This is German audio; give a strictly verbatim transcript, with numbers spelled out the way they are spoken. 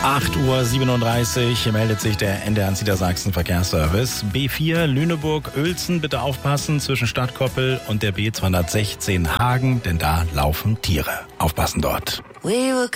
acht Uhr siebenunddreißig meldet sich der N D R Niedersachsen Verkehrsservice. B vier Lüneburg-Uelzen, bitte aufpassen zwischen Stadtkoppel und der B zweihundertsechzehn Hagen, denn da laufen Tiere. Aufpassen dort.